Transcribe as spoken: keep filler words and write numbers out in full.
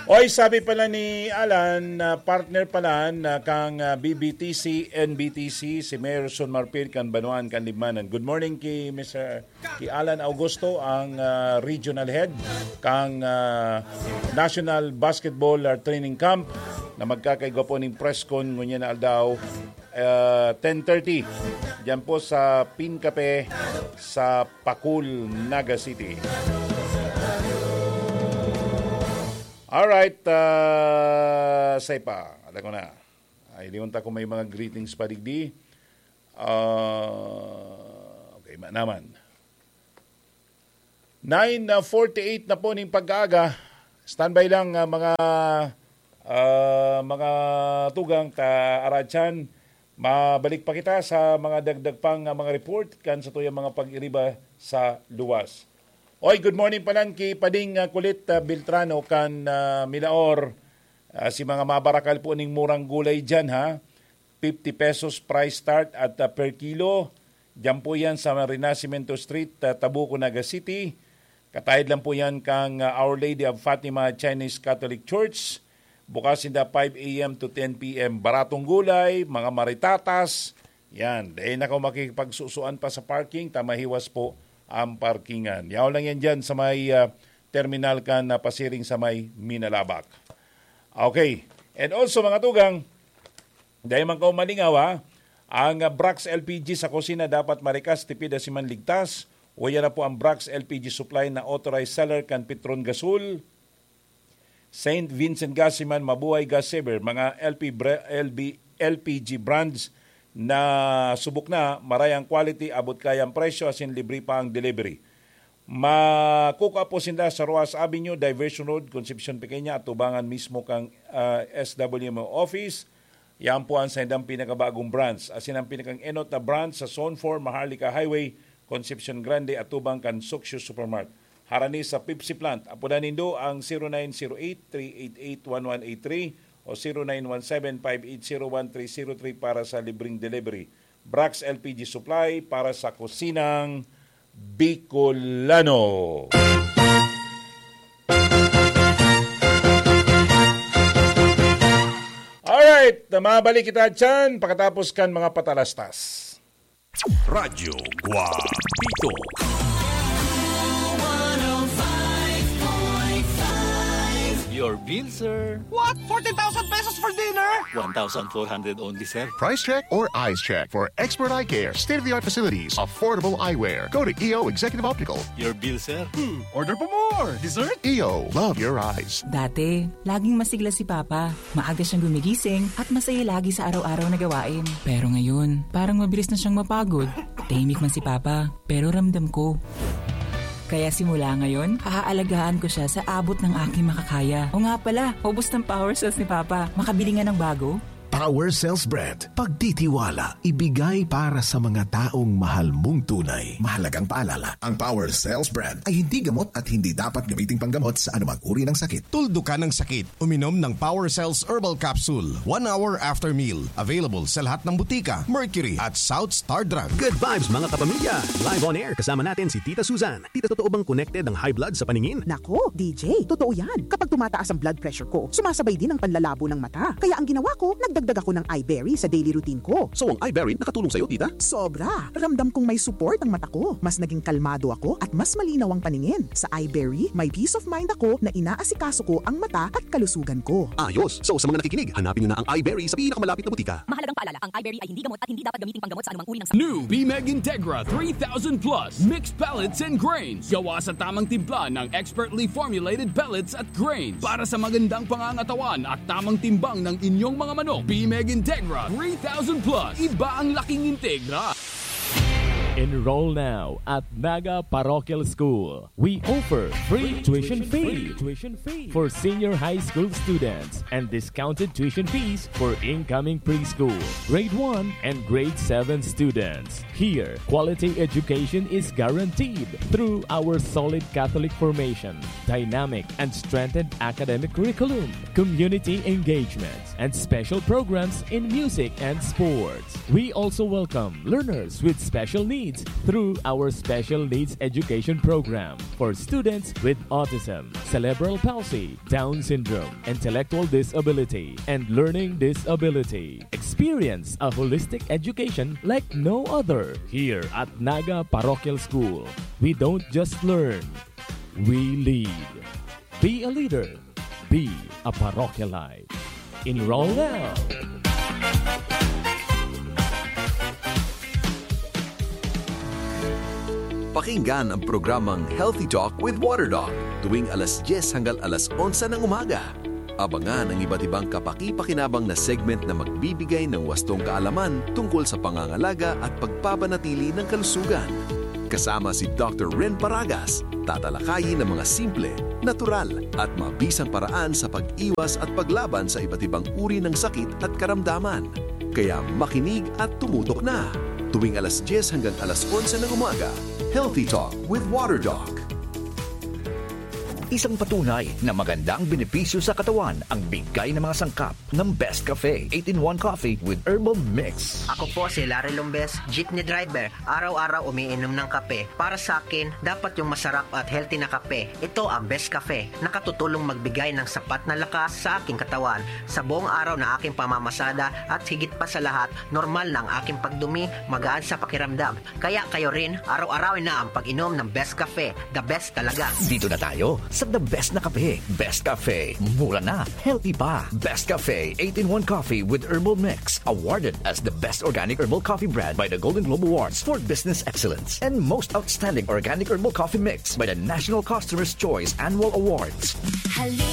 Oy, sabi pala ni Alan, uh, partner pala na kang uh, B B T C, N B T C, si Mayor Son Marpil, kan Banuan, kan Libmanan. Good morning kay Mister kay Alan Augusto, ang uh, regional head kang uh, National Basketball uh, Training Camp na magkakaigwa po ng press con ngunyan na aldaw uh, ten thirty. Diyan po sa Pincape sa Pakul, Naga City. Alright, uh, say pa, alam ko na. Ay, liunta ko may mga greetings pa digdi. Uh, okay, ma naman. nine forty-eight na po ng pag-aaga. Standby lang uh, mga uh, mga tugang ta Aradyan. Mabalik pa kita sa mga dagdag pang uh, mga report kan sa tuyang mga pag-iriba sa luwas. Oy, good morning palan kay Pading uh, Kulit uh, Beltrano kan uh, Milaor. Uh, si mga mabarakal po ning murang gulay dyan ha. fifty pesos price start at uh, per kilo. Diyan po yan sa Renacimiento Street, uh, Tabuco, Naga City. Katahid lang po yan kang uh, Our Lady of Fatima Chinese Catholic Church. Bukas inda five a.m. to ten p.m. Baratong gulay, mga maritatas. Yan, dahil na kung makikipagsusuan pa sa parking, tamahiwas po ang parkingan. Yaw lang yan dyan sa may uh, terminal kan na pasiring sa may Minalabak. Okay. And also mga tugang, dahil man ka umalingaw ha, ang uh, Brax L P G sa kusina dapat marikas, tipid at siman ligtas. O yan na po ang Brax L P G supply na authorized seller kan Petron Gasol, Saint Vincent Gasiman, Mabuhay Gas Saver, mga L P, L B, L P G brands na subok na, marayang quality, abot kayang presyo, asin libre pa ang delivery. Makuka po sila sa Roas Avenue, Diversion Road, Concepcion Pequeña, at tubangan mismo kang uh, S W M office. Yan po ang sendang pinakabagong branch. Asin ang pinakang enot na branch sa Zone four, Maharlika Highway, Concepcion Grande, at tubang kan Suksyo Supermart. Harani sa Pepsi Plant. Apunan nindo ang zero nine zero eight, three eight eight, one one eight three o zero nine one seven, five eight zero, one three zero three para sa libreng delivery. Brax L P G Supply para sa kusinang Bicolano. Alright, mabalik kita dyan pagkatapos kan mga patalastas. Radyo Guapito. Your bill, sir. What? fourteen thousand pesos for dinner? one thousand four hundred only, sir. Price check or eyes check for expert eye care, state-of-the-art facilities, affordable eyewear. Go to E O Executive Optical. Your bill, sir. Hmm, order po more. Dessert? E O, love your eyes. Dati, laging masigla si Papa. Maaga siyang gumigising at masaya lagi sa araw-araw na gawain. Pero ngayon, parang mabilis na siyang mapagod. Tahimik man si Papa, pero ramdam ko. Kaya simula ngayon, aalagaan ko siya sa abot ng aking makakaya. O nga pala, ubos ng power cells ni Papa. Makabili nga ng bago. Power Cells Brand. Pagtitiwala, ibigay para sa mga taong mahal mong tunay. Mahalagang paalala, ang Power Cells Brand ay hindi gamot at hindi dapat gamiting panggamot sa anumang uri ng sakit. Tuldo ka ng sakit, uminom ng Power Cells Herbal Capsule. One hour after meal. Available sa lahat ng butika, Mercury at South Star Drug. Good vibes mga kapamilya. Live on air, kasama natin si Tita Susan. Tita, totoo bang connected ang high blood sa paningin? Nako, D J, totoo yan. Kapag tumataas ang blood pressure ko, sumasabay din ang panlalabo ng mata. Kaya ang ginawa ko, nagdagdag ako ng iBerry sa daily routine ko. So ang iBerry nakatulong sa'yo, tita? Sobra! Ramdam kong may support ang mata ko. Mas naging kalmado ako at mas malinaw ang paningin. Sa iBerry, may peace of mind ako na inaasikaso ko ang mata at kalusugan ko. Ayos! So sa mga nakikinig, hanapin nyo na ang iBerry sa pinakamalapit na butika. Mahalagang paalala, ang iBerry ay hindi gamot at hindi dapat gamiting panggamot sa anumang uri ng sakit. New B-Meg Integra three thousand plus mixed pellets and grains. Gawa sa tamang timpla ng expertly formulated pellets at grains para sa magandang pangangatawan at tamang timbang ng inyong mga manok. B-Meg Integra three thousand plus. Iba ang laking Integra. Enroll now at Naga Parochial School. We offer free tuition fee, tuition fee for senior high school students and discounted tuition fees for incoming preschool, grade one and grade seven students. Here, quality education is guaranteed through our solid Catholic formation, dynamic and strengthened academic curriculum, community engagements, and special programs in music and sports. We also welcome learners with special needs through our Special Needs Education Program for students with autism, cerebral palsy, Down syndrome, intellectual disability, and learning disability. Experience a holistic education like no other here at Naga Parochial School. We don't just learn, we lead. Be a leader. Be a parochialite. Enroll now. Pakinggan ang programang Healthy Talk with Waterdoc tuwing alas diyes hanggang alas onse ng umaga. Abangan ang iba't ibang kapaki-pakinabang na segment na magbibigay ng wastong kaalaman tungkol sa pangangalaga at pagpapanatili ng kalusugan. Kasama si Doctor Ren Paragas, tatalakayin ng mga simple, natural at mabisang paraan sa pag-iwas at paglaban sa iba't ibang uri ng sakit at karamdaman. Kaya makinig at tumutok na. Tuwing alas diyes hanggang alas onse ng umaga, Healthy Talk with Waterdoc. Isang patunay na magandang benepisyo sa katawan ang bigay ng mga sangkap ng Best Cafe eight in one Coffee with Herbal Mix. Ako po si Larry Lombes, jeepney driver. Araw-araw umiinom ng kape. Para sa akin, dapat yung masarap at healthy na kape. Ito ang Best Cafe. Nakatutulong magbigay ng sapat na lakas sa aking katawan. Sa buong araw na aking pamamasada at higit pa sa lahat, normal na ang aking pagdumi, magaan sa pakiramdam. Kaya kayo rin, araw-arawin na ang pag-inom ng Best Cafe. The best talaga. Dito na tayo sa the best na kape. Best Cafe. Mura na. Healthy pa. Best Cafe eight in one Coffee with Herbal Mix. Awarded as the best organic herbal coffee brand by the Golden Globe Awards for Business Excellence. And most outstanding organic herbal coffee mix by the National Customer's Choice Annual Awards.